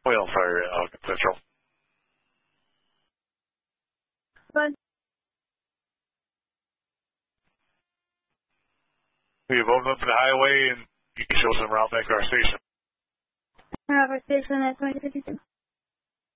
Wildfire Central. But We have opened up the highway and you can show us around back our station. our station at 2052.